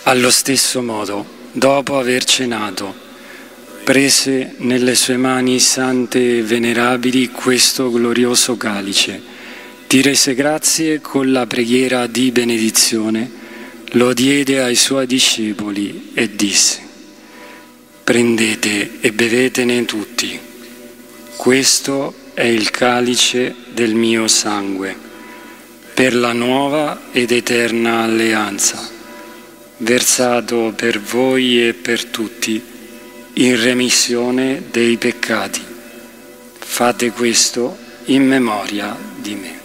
Allo stesso modo, dopo aver cenato, prese nelle sue mani sante e venerabili questo glorioso calice, ti rese grazie con la preghiera di benedizione, lo diede ai suoi discepoli e disse: prendete e bevetene tutti. Questo è il calice del mio sangue, per la nuova ed eterna alleanza, versato per voi e per tutti in remissione dei peccati. Fate questo in memoria di me.